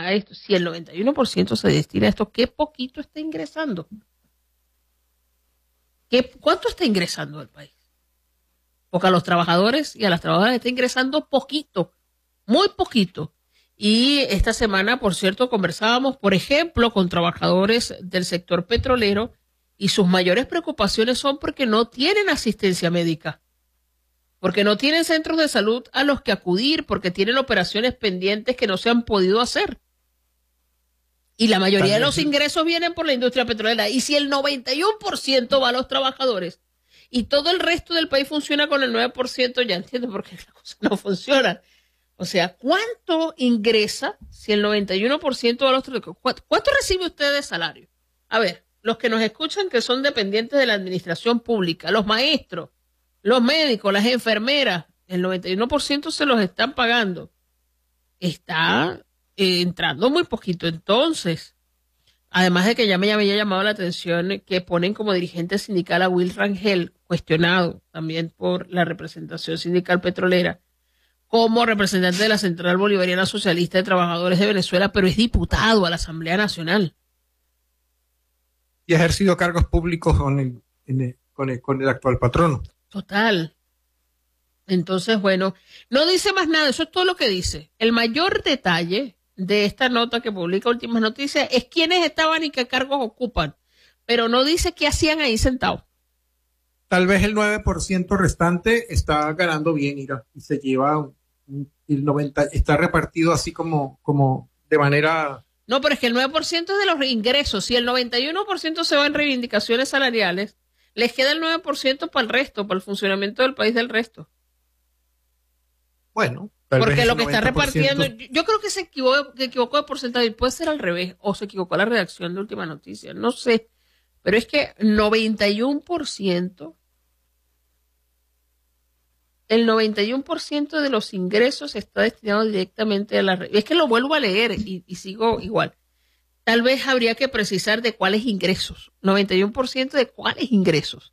a esto, si el 91% se destina a esto, ¿qué poquito está ingresando? ¿Cuánto está ingresando al país? Porque a los trabajadores y a las trabajadoras está ingresando poquito, muy poquito. Y esta semana, por cierto, conversábamos, por ejemplo, con trabajadores del sector petrolero y sus mayores preocupaciones son porque no tienen asistencia médica, porque no tienen centros de salud a los que acudir, porque tienen operaciones pendientes que no se han podido hacer. Y la mayoría de los ingresos vienen por la industria petrolera. Y si el 91% va a los trabajadores y todo el resto del país funciona con el 9%, ya entiendo por qué la cosa no funciona. O sea, ¿cuánto ingresa si el 91% va a los trabajadores? ¿Cuánto recibe usted de salario? A ver, los que nos escuchan que son dependientes de la administración pública, los maestros, los médicos, las enfermeras, el 91% se los están pagando. Está entrando muy poquito. Entonces, además de que ya me había llamado la atención que ponen como dirigente sindical a Will Rangel, cuestionado también por la representación sindical petrolera, como representante de la Central Bolivariana Socialista de Trabajadores de Venezuela, pero es diputado a la Asamblea Nacional. Y ha ejercido cargos públicos con el actual patrono. Total. Entonces, bueno, no dice más nada, eso es todo lo que dice. El mayor detalle de esta nota que publica Últimas Noticias es quiénes estaban y qué cargos ocupan, pero no dice qué hacían ahí sentados. Tal vez el 9% restante está ganando bien, Ira, y se lleva el 90%, está repartido así como de manera... No, pero es que el 9% es de los ingresos. Si el 91% se va en reivindicaciones salariales, les queda el 9% para el resto, para el funcionamiento del país del resto. Bueno, porque lo que está repartiendo, yo creo que se equivocó de porcentaje, puede ser al revés, o se equivocó la redacción de Última Noticia, no sé, pero es que el 91% de los ingresos está destinado directamente a la... Es que lo vuelvo a leer y sigo igual. Tal vez habría que precisar de cuáles ingresos, 91% de cuáles ingresos.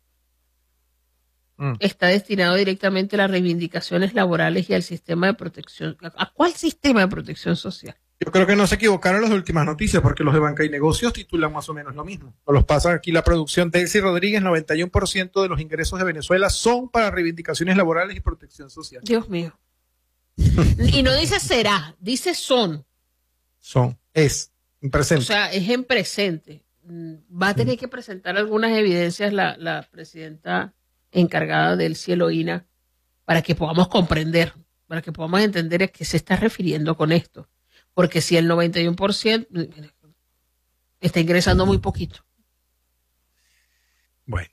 Está destinado directamente a las reivindicaciones laborales y al sistema de protección. ¿A cuál sistema de protección social? Yo creo que no se equivocaron los de Últimas Noticias, porque los de Banca y Negocios titulan más o menos lo mismo. Nos los pasa aquí la producción. Delcy Rodríguez, 91% de los ingresos de Venezuela son para reivindicaciones laborales y protección social. Dios mío. Y no dice será, dice son. Es, en presente. O sea, es en presente. Va a tener que presentar algunas evidencias la presidenta encargada del Cielo INA para que podamos comprender, para que podamos entender a qué se está refiriendo con esto. Porque si el 91% está ingresando muy poquito. Bueno.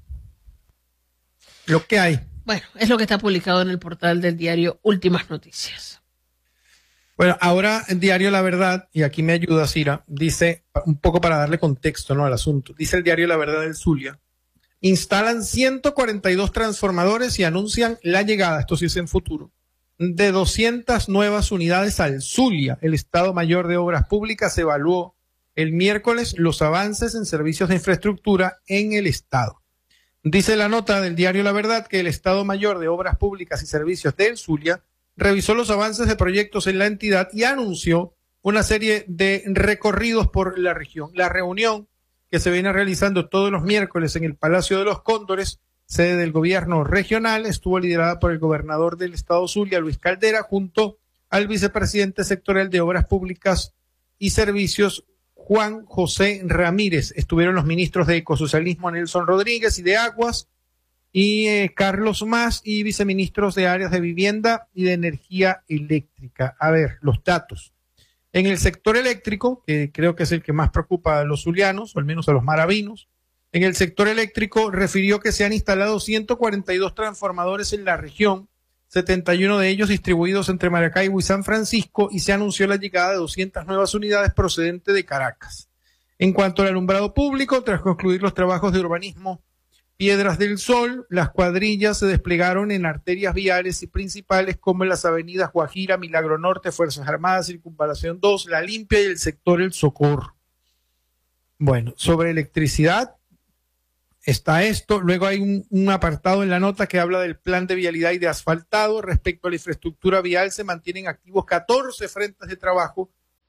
Lo que hay. Bueno, es lo que está publicado en el portal del diario Últimas Noticias. Bueno, ahora el diario La Verdad, y aquí me ayuda Cira, dice, un poco para darle contexto, ¿no?, al asunto, dice el diario La Verdad del Zulia, instalan 142 transformadores y anuncian la llegada, esto sí es en futuro, de 200 nuevas unidades al Zulia. El Estado Mayor de Obras Públicas evaluó el miércoles los avances en servicios de infraestructura en el Estado. Dice la nota del diario La Verdad que el Estado Mayor de Obras Públicas y Servicios del Zulia revisó los avances de proyectos en la entidad y anunció una serie de recorridos por la región. La reunión que se viene realizando todos los miércoles en el Palacio de los Cóndores, sede del gobierno regional, estuvo liderada por el gobernador del estado Zulia, Luis Caldera, junto al vicepresidente sectorial de Obras Públicas y Servicios, Juan José Ramírez. Estuvieron los ministros de Ecosocialismo, Nelson Rodríguez, y de Aguas, y Carlos Mas, y viceministros de Áreas de Vivienda y de Energía Eléctrica. A ver, los datos. En el sector eléctrico, que creo que es el que más preocupa a los zulianos, o al menos a los maravinos, en el sector eléctrico refirió que se han instalado 142 transformadores en la región, 71 de ellos distribuidos entre Maracaibo y San Francisco, y se anunció la llegada de 200 nuevas unidades procedentes de Caracas. En cuanto al alumbrado público, tras concluir los trabajos de urbanismo Piedras del Sol, las cuadrillas se desplegaron en arterias viales y principales como en las avenidas Guajira, Milagro Norte, Fuerzas Armadas, Circunvalación 2, La Limpia y el sector El Socorro. Bueno, sobre electricidad está esto. Luego hay un apartado en la nota que habla del plan de vialidad y de asfaltado. Respecto a la infraestructura vial, se mantienen activos 14 frentes de trabajo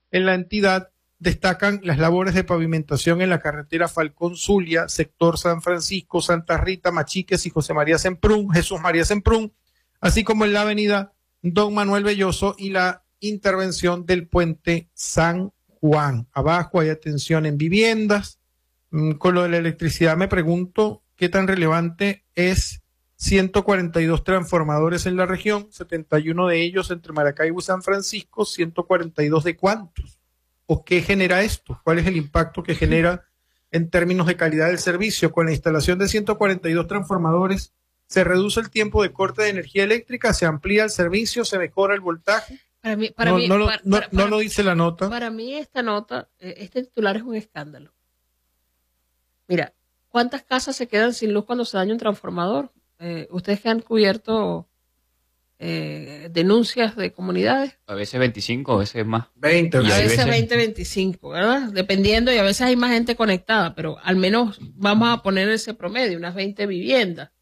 en la entidad. Destacan las labores de pavimentación en la carretera Falcón-Zulia, sector San Francisco, Santa Rita, Machiques y Jesús María Semprún, así como en la avenida Don Manuel Belloso y la intervención del puente San Juan. Abajo hay atención en viviendas. Con lo de la electricidad me pregunto qué tan relevante es 142 transformadores en la región, 71 de ellos entre Maracaibo y San Francisco, 142 de cuántos. ¿O qué genera esto? ¿Cuál es el impacto que genera en términos de calidad del servicio? Con la instalación de 142 transformadores, ¿se reduce el tiempo de corte de energía eléctrica? ¿Se amplía el servicio? ¿Se mejora el voltaje? No lo dice la nota. Para mí esta nota, este titular es un escándalo. Mira, ¿cuántas casas se quedan sin luz cuando se daña un transformador? Ustedes que han cubierto denuncias de comunidades. A veces 25, a veces más. 20. A veces 20, 25, ¿verdad? Dependiendo, y a veces hay más gente conectada, pero al menos vamos a poner ese promedio, unas 20 viviendas.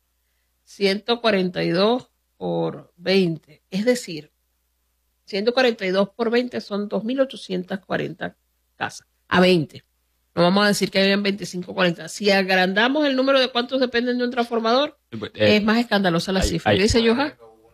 142 por 20. Es decir, 142 por 20 son 2.840 casas. A 20. No vamos a decir que hayan 25, 40. Si agrandamos el número de cuántos dependen de un transformador, es más escandalosa la cifra. ¿Qué dice Johan?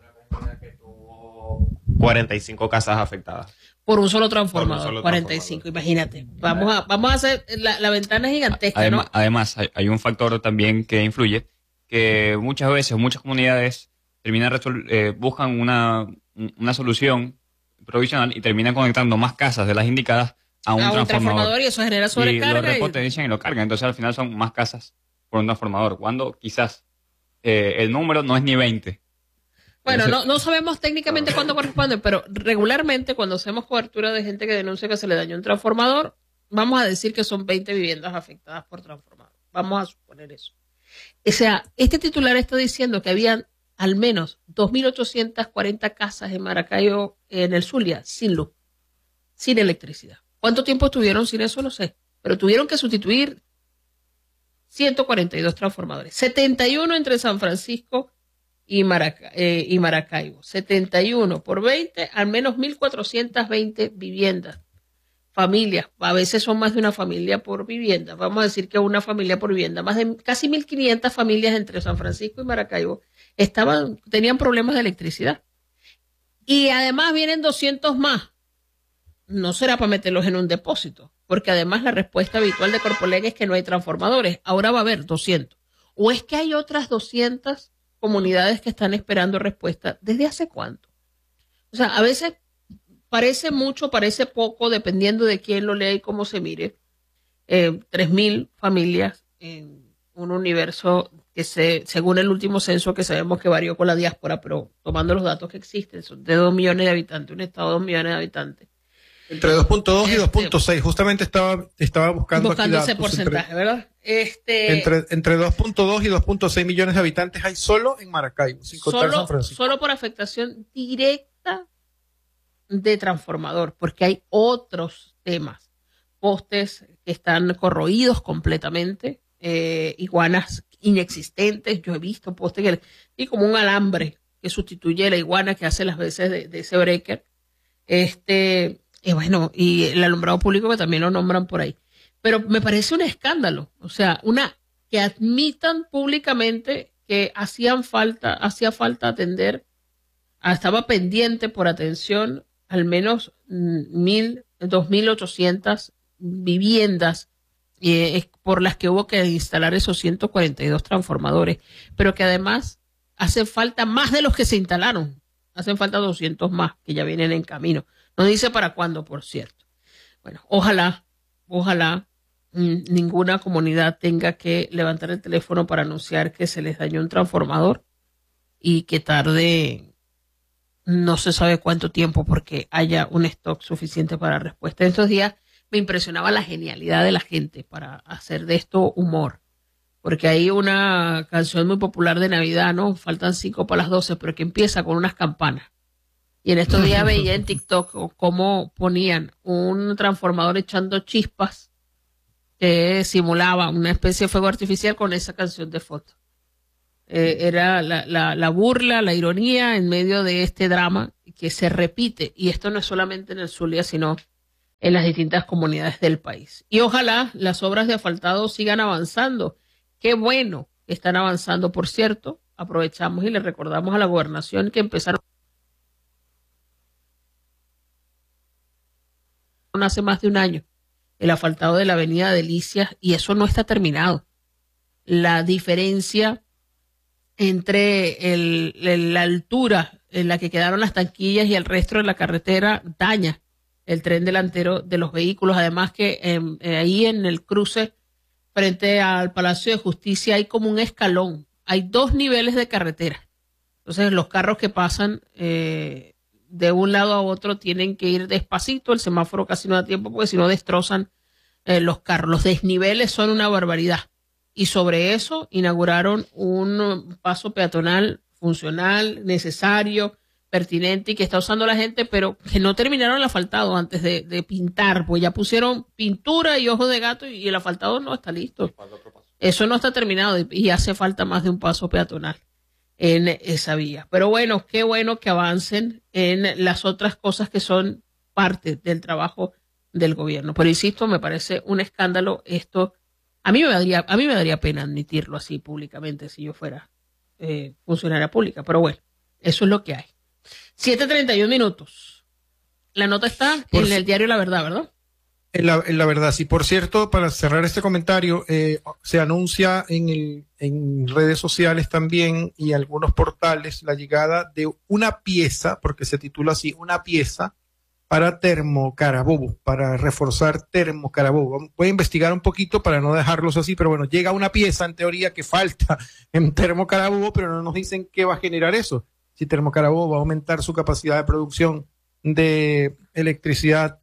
45 casas afectadas. Por un solo transformador, 45, imagínate. Vamos a hacer, la ventana gigantesca, además, hay un factor también que influye, que muchas veces, muchas comunidades buscan una solución provisional y terminan conectando más casas de las indicadas a un transformador. Y eso genera sobrecarga. Y lo repotencian y lo cargan. Entonces, al final son más casas por un transformador, cuando quizás el número no es ni 20. Bueno, no sabemos técnicamente cuándo corresponde, pero regularmente cuando hacemos cobertura de gente que denuncia que se le dañó un transformador, vamos a decir que son 20 viviendas afectadas por transformador. Vamos a suponer eso. O sea, este titular está diciendo que habían al menos 2.840 casas en Maracaibo, en el Zulia, sin luz, sin electricidad. ¿Cuánto tiempo estuvieron sin eso? No sé, pero tuvieron que sustituir 142 transformadores, 71 entre San Francisco y Maracaibo, 71 por 20, al menos 1.420 viviendas, familias, a veces son más de una familia por vivienda, vamos a decir que una familia por vivienda, más de casi 1.500 familias entre San Francisco y Maracaibo tenían problemas de electricidad. Y además vienen 200 más. No será para meterlos en un depósito, porque además la respuesta habitual de Corpoleg es que no hay transformadores, ahora va a haber 200. ¿O es que hay otras 200 comunidades que están esperando respuesta? ¿Desde hace cuánto? O sea, a veces parece mucho, parece poco, dependiendo de quién lo lea y cómo se mire. 3.000 familias en un universo que según el último censo, que sabemos que varió con la diáspora, pero tomando los datos que existen, son de 2 millones de habitantes, un estado de 2 millones de habitantes. Entre 2.2 y 2.6, justamente estaba buscando aquí datos, ese porcentaje, ¿verdad? Entre 2.2 y 2.6 millones de habitantes hay solo en Maracaibo, sin contar San Francisco. Solo por afectación directa de transformador, porque hay otros temas. Postes que están corroídos completamente, iguanas inexistentes. Yo he visto postes y como un alambre que sustituye la iguana que hace las veces de ese breaker. Y bueno, y el alumbrado público que también lo nombran por ahí. Pero me parece un escándalo, o sea, que admitan públicamente que hacía falta atender, estaba pendiente por atención al menos 2.800 viviendas por las que hubo que instalar esos 142 transformadores, pero que además hace falta más de los que se instalaron, hacen falta 200 más que ya vienen en camino. No dice para cuándo, por cierto. Bueno, ojalá ninguna comunidad tenga que levantar el teléfono para anunciar que se les dañó un transformador y que tarde no se sabe cuánto tiempo porque haya un stock suficiente para respuesta. En estos días me impresionaba la genialidad de la gente para hacer de esto humor. Porque hay una canción muy popular de Navidad, ¿no? Faltan 5 para las 12, pero que empieza con unas campanas. Y en estos días veía en TikTok cómo ponían un transformador echando chispas que simulaba una especie de fuego artificial con esa canción de foto. Era la burla, la ironía en medio de este drama que se repite. Y esto no es solamente en el Zulia, sino en las distintas comunidades del país. Y ojalá las obras de asfaltado sigan avanzando. Qué bueno que están avanzando, por cierto. Aprovechamos y le recordamos a la gobernación que empezaron hace más de un año el asfaltado de la avenida Delicias y eso no está terminado. La diferencia entre la altura en la que quedaron las tanquillas y el resto de la carretera daña el tren delantero de los vehículos. Además que ahí en el cruce frente al Palacio de Justicia hay como un escalón. Hay 2 niveles de carretera. Entonces los carros que pasan de un lado a otro tienen que ir despacito. El semáforo casi no da tiempo porque si no destrozan los carros. Los desniveles son una barbaridad. Y sobre eso inauguraron un paso peatonal funcional, necesario, pertinente y que está usando la gente, pero que no terminaron el asfaltado antes de pintar, pues ya pusieron pintura y ojos de gato y el asfaltado no está listo. Eso no está terminado y hace falta más de un paso peatonal en esa vía. Pero bueno, qué bueno que avancen en las otras cosas que son parte del trabajo del gobierno. Pero insisto, me parece un escándalo esto. A mí me daría pena admitirlo así públicamente si yo fuera funcionaria pública, pero bueno, eso es lo que hay. 7:31. La nota está en el diario La Verdad, ¿verdad? En la verdad, sí. Por cierto, para cerrar este comentario, se anuncia en redes sociales también y algunos portales la llegada de una pieza, porque se titula así, una pieza para Termocarabobo, para reforzar Termocarabobo. Voy a investigar un poquito para no dejarlos así, pero bueno, llega una pieza en teoría que falta en Termocarabobo, pero no nos dicen qué va a generar eso. Si Termocarabobo va a aumentar su capacidad de producción de electricidad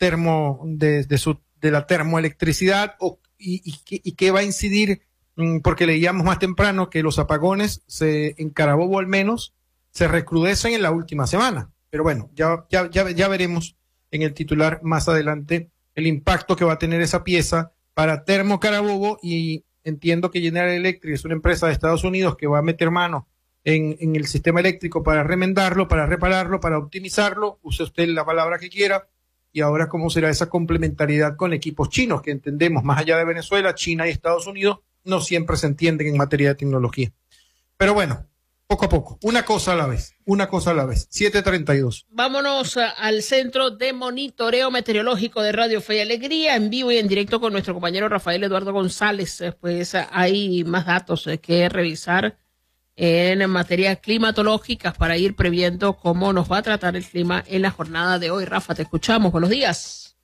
de la termoelectricidad y qué va a incidir, porque leíamos más temprano que los apagones en Carabobo al menos se recrudecen en la última semana. Pero bueno, ya veremos en el titular más adelante el impacto que va a tener esa pieza para Termocarabobo, y entiendo que General Electric es una empresa de Estados Unidos que va a meter mano en el sistema eléctrico para remendarlo, para repararlo, para optimizarlo, use usted la palabra que quiera, y ahora cómo será esa complementariedad con equipos chinos, que entendemos, más allá de Venezuela, China y Estados Unidos no siempre se entienden en materia de tecnología. Pero bueno, poco a poco, una cosa a la vez, 7:32. Vámonos al Centro de Monitoreo Meteorológico de Radio Fe y Alegría, en vivo y en directo con nuestro compañero Rafael Eduardo González. Pues hay más datos que revisar en materia climatológica para ir previendo cómo nos va a tratar el clima en la jornada de hoy. Rafa, te escuchamos. Buenos días.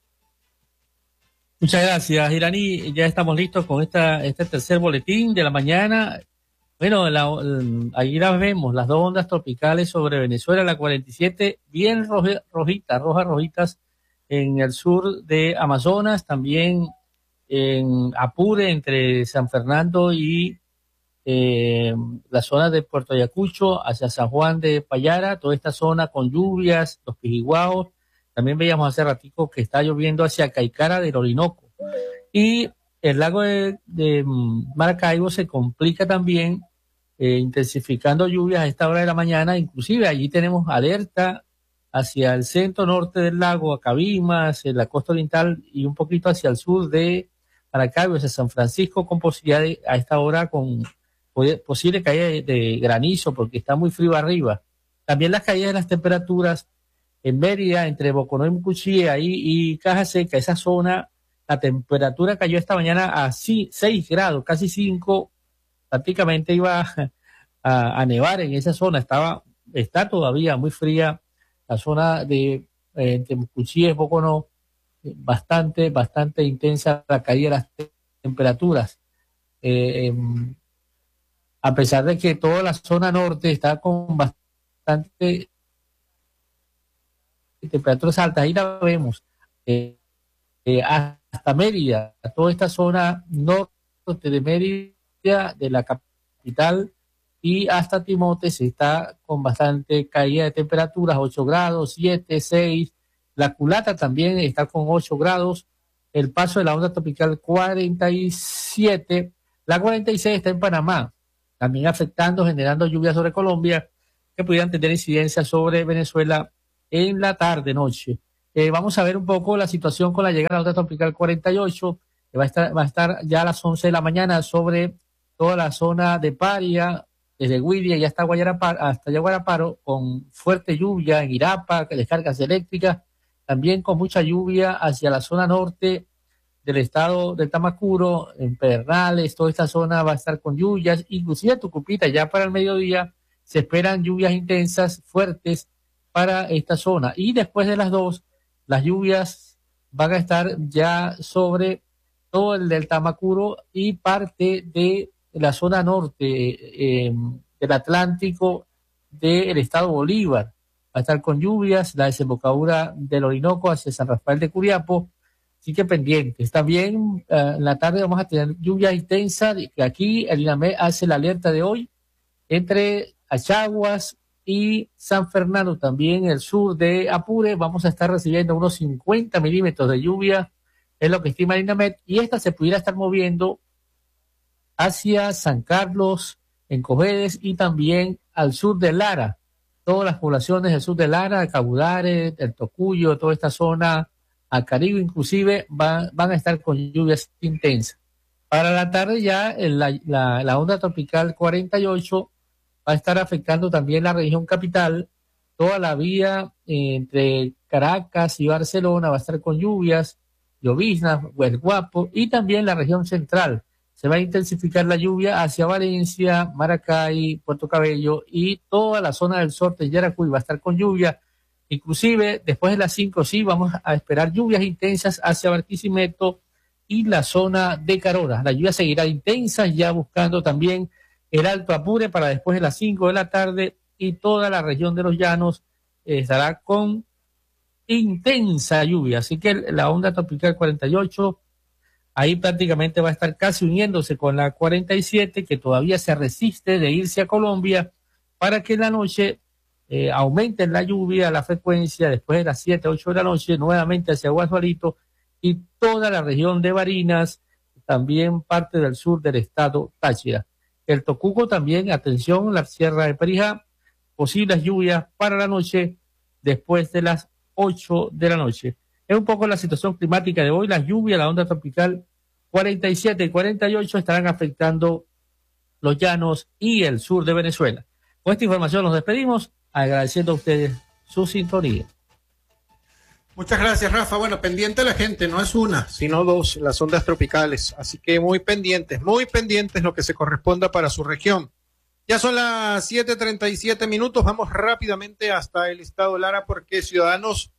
Muchas gracias, Irani. Ya estamos listos con este tercer boletín de la mañana. Bueno, ahí las vemos, las 2 ondas tropicales sobre Venezuela, la 47, bien rojitas en el sur de Amazonas, también en Apure, entre San Fernando y la zona de Puerto Ayacucho, hacia San Juan de Payara, toda esta zona con lluvias, los Pijiguaos. También veíamos hace ratico que está lloviendo hacia Caicara del Orinoco. Y el lago de Maracaibo se complica también, intensificando lluvias a esta hora de la mañana. Inclusive allí tenemos alerta hacia el centro norte del lago, a Cabimas, en la costa oriental y un poquito hacia el sur de Maracaibo, hacia San Francisco, con posibilidad a esta hora con posible caída de granizo, porque está muy frío arriba. También las caídas de las temperaturas en Mérida, entre Boconó y Mucuchí, ahí y Caja Seca, esa zona, la temperatura cayó esta mañana a 6 grados, casi 5, prácticamente iba a nevar en esa zona, está todavía muy fría la zona de entre Mucuchí y Boconó, bastante intensa la caída de las temperaturas. A pesar de que toda la zona norte está con bastante temperaturas altas, ahí la vemos, hasta Mérida, toda esta zona norte de Mérida, de la capital, y hasta Timotes está con bastante caída de temperaturas, 8 grados, 7, 6, la Culata también está con 8 grados, el paso de la onda tropical 47, la 46 está en Panamá, también afectando, generando lluvias sobre Colombia, que pudieran tener incidencia sobre Venezuela en la tarde-noche. Vamos a ver un poco la situación con la llegada de la onda tropical 48, que va a estar ya a las 11 de la mañana sobre toda la zona de Paria, desde Guiria y hasta Yaguaraparo, con fuerte lluvia en Irapa, descargas eléctricas, también con mucha lluvia hacia la zona norte del estado de Tamacuro, en Pedernales. Toda esta zona va a estar con lluvias, inclusive Tucupita, ya para el mediodía se esperan lluvias intensas, fuertes para esta zona. Y después de las 2, las lluvias van a estar ya sobre todo el del Tamacuro y parte de la zona norte del Atlántico del estado Bolívar. Va a estar con lluvias, la desembocadura del Orinoco hacia San Rafael de Curiapo. Así que pendientes. También en la tarde vamos a tener lluvia intensa, que aquí el INAMED hace la alerta de hoy entre Achaguas y San Fernando, también el sur de Apure. Vamos a estar recibiendo unos 50 milímetros de lluvia, es lo que estima el INAMED, y esta se pudiera estar moviendo hacia San Carlos, en Cojedes, y también al sur de Lara. Todas las poblaciones del sur de Lara, Cabudare, el Tocuyo, toda esta zona, a Caribe inclusive, van a estar con lluvias intensas. Para la tarde ya la onda tropical 48 va a estar afectando también la región capital. Toda la vía entre Caracas y Barcelona va a estar con lluvias, lloviznas, Guapo, y también la región central. Se va a intensificar la lluvia hacia Valencia, Maracay, Puerto Cabello y toda la zona del sur de Yaracuy va a estar con lluvia. Inclusive después de las 5 sí vamos a esperar lluvias intensas hacia Barquisimeto y la zona de Carora. La lluvia seguirá intensa, ya buscando también el Alto Apure para después de las 5 de la tarde, y toda la región de los llanos estará con intensa lluvia. Así que la onda tropical 48 ahí prácticamente va a estar casi uniéndose con la 47, que todavía se resiste de irse a Colombia, para que en la noche aumente la lluvia, la frecuencia, después de las 7, 8 de la noche, nuevamente hacia Guasuarito y toda la región de Barinas, también parte del sur del estado Táchira. El Tocuco también, atención, la Sierra de Perijá, posibles lluvias para la noche después de las 8 de la noche. Es un poco la situación climática de hoy. Las lluvias, la onda tropical 47 y 48 estarán afectando los llanos y el sur de Venezuela. Con esta información nos despedimos, agradeciendo a ustedes su sintonía. Muchas gracias, Rafa. Bueno, pendiente la gente, no es una, sino dos, las ondas tropicales. Así que muy pendientes lo que se corresponda para su región. Ya son las 7:37 minutos. Vamos rápidamente hasta el estado Lara porque ciudadanos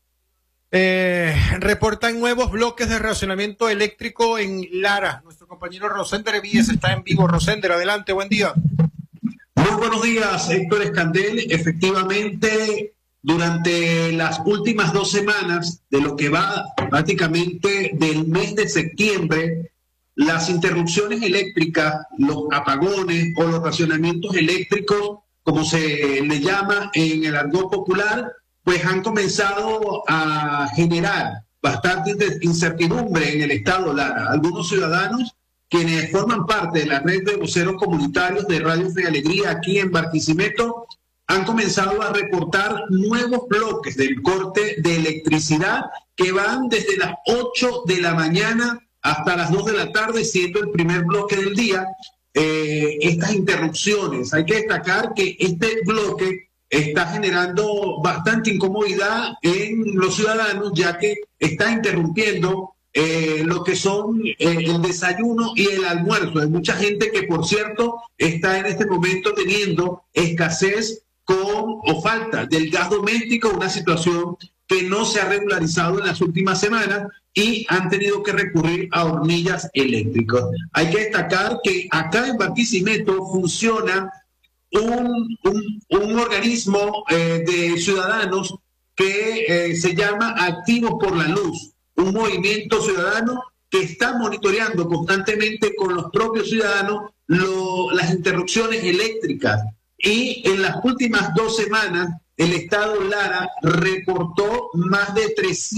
reportan nuevos bloques de racionamiento eléctrico en Lara. Nuestro compañero Rosender Víez está en vivo. Rosender, adelante, buen día. Muy buenos días, Héctor Escandel. Efectivamente, durante las últimas 2 semanas de lo que va prácticamente del mes de septiembre, las interrupciones eléctricas, los apagones o los racionamientos eléctricos, como se le llama en el argot popular, pues han comenzado a generar bastante incertidumbre en el estado Lara. Algunos ciudadanos quienes forman parte de la red de voceros comunitarios de Radio Fe y Alegría aquí en Barquisimeto han comenzado a reportar nuevos bloques del corte de electricidad que van desde las 8 de la mañana hasta las 2 de la tarde, siendo el primer bloque del día. Estas interrupciones, hay que destacar que este bloque está generando bastante incomodidad en los ciudadanos, ya que está interrumpiendo lo que son el desayuno y el almuerzo. Hay mucha gente que, por cierto, está en este momento teniendo escasez o falta del gas doméstico, una situación que no se ha regularizado en las últimas semanas y han tenido que recurrir a hornillas eléctricas. Hay que destacar que acá en Barquisimeto funciona un organismo de ciudadanos que se llama Activos por la Luz, un movimiento ciudadano que está monitoreando constantemente con los propios ciudadanos las interrupciones eléctricas. Y en las últimas 2 semanas, el estado Lara reportó más de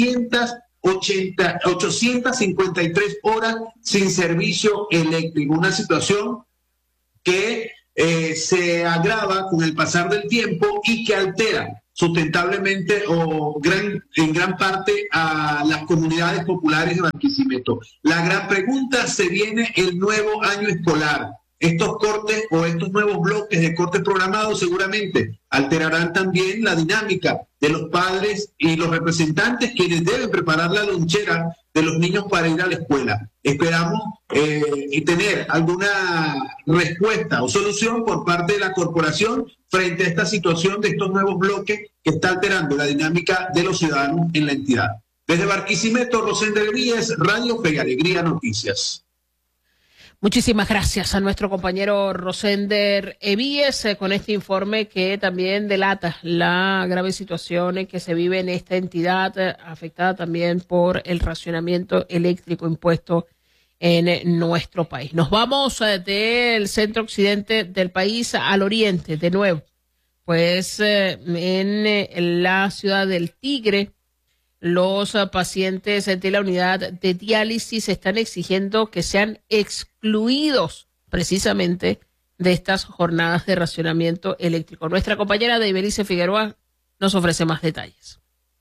853 horas sin servicio eléctrico. Una situación que se agrava con el pasar del tiempo y que altera sustentablemente en gran parte a las comunidades populares de Barquisimeto. La gran pregunta: se viene el nuevo año escolar. Estos cortes o estos nuevos bloques de cortes programados seguramente alterarán también la dinámica de los padres y los representantes, quienes deben preparar la lonchera de los niños para ir a la escuela. Esperamos tener alguna respuesta o solución por parte de la corporación frente a esta situación de estos nuevos bloques que está alterando la dinámica de los ciudadanos en la entidad. Desde Barquisimeto, Rosender Víez, Radio Fe y Alegría Noticias. Muchísimas gracias a nuestro compañero Rosender Evíes con este informe que también delata la grave situación en que se vive en esta entidad, afectada también por el racionamiento eléctrico impuesto en nuestro país. Nos vamos del centro occidente del país al oriente de nuevo, pues en la ciudad del Tigre. Los pacientes de la unidad de diálisis están exigiendo que sean excluidos precisamente de estas jornadas de racionamiento eléctrico. Nuestra compañera Daybelice Figueroa nos ofrece más detalles.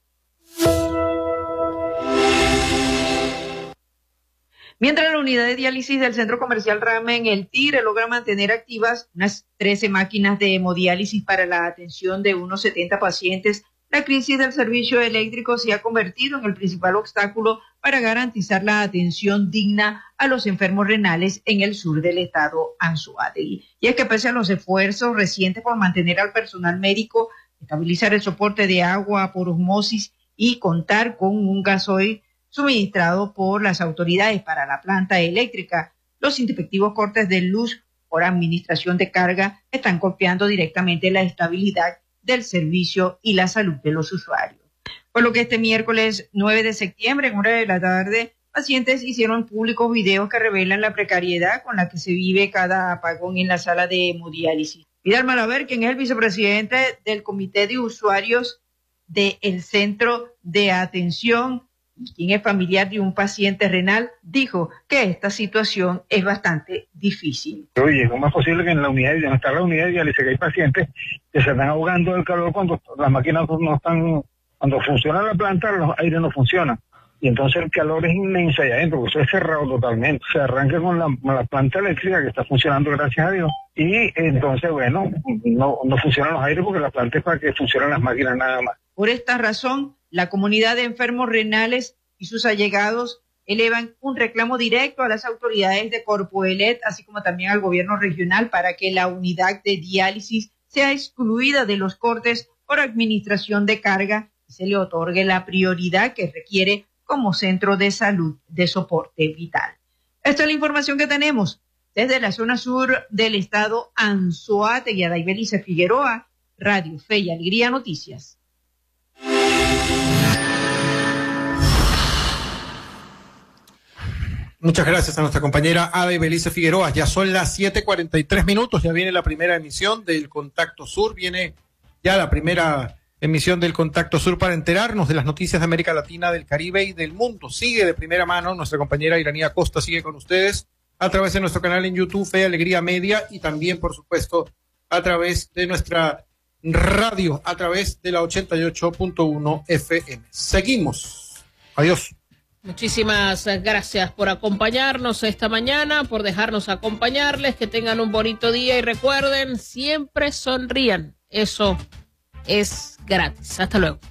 Mientras la unidad de diálisis del Centro Comercial Rama en el Tigre logra mantener activas unas 13 máquinas de hemodiálisis para la atención de unos 70 pacientes, la crisis del servicio eléctrico se ha convertido en el principal obstáculo para garantizar la atención digna a los enfermos renales en el sur del estado Anzoátegui. Y es que pese a los esfuerzos recientes por mantener al personal médico, estabilizar el soporte de agua por osmosis y contar con un gasoil suministrado por las autoridades para la planta eléctrica, los intempestivos cortes de luz por administración de carga están golpeando directamente la estabilidad del servicio y la salud de los usuarios. Por lo que este miércoles 9 de septiembre, en hora de la tarde, pacientes hicieron públicos videos que revelan la precariedad con la que se vive cada apagón en la sala de hemodiálisis. Vidal Malaver, quien es el vicepresidente del Comité de Usuarios del Centro de Atención, quien es familiar de un paciente renal, dijo que esta situación es bastante difícil. Oye, ¿cómo es posible que en la unidad, no está la unidad de diálisis, que hay pacientes que se están ahogando del calor cuando las máquinas no están, cuando funciona la planta, los aires no funcionan? Y entonces el calor es inmenso allá adentro, porque eso es cerrado totalmente. Se arranca con la planta eléctrica que está funcionando, gracias a Dios. Y entonces, bueno, no funcionan los aires porque la planta es para que funcionen las máquinas nada más. Por esta razón, la comunidad de enfermos renales y sus allegados elevan un reclamo directo a las autoridades de Corpoelet, así como también al gobierno regional, para que la unidad de diálisis sea excluida de los cortes por administración de carga y se le otorgue la prioridad que requiere como centro de salud de soporte vital. Esta es la información que tenemos desde la zona sur del estado Anzoátegui. Daybelice Figueroa, Radio Fe y Alegría Noticias. Muchas gracias a nuestra compañera Ada Ibelice Figueroa. Ya son las 7:43, ya viene la primera emisión del Contacto Sur, viene ya la primera emisión del Contacto Sur para enterarnos de las noticias de América Latina, del Caribe y del mundo. Sigue de primera mano, nuestra compañera Iranía Costa sigue con ustedes a través de nuestro canal en YouTube, Fe Alegría Media, y también, por supuesto, a través de nuestra radio, a través de la 88.1 FM. Seguimos. Adiós. Muchísimas gracias por acompañarnos esta mañana, por dejarnos acompañarles, que tengan un bonito día y recuerden, siempre sonrían, eso es gratis. Hasta luego.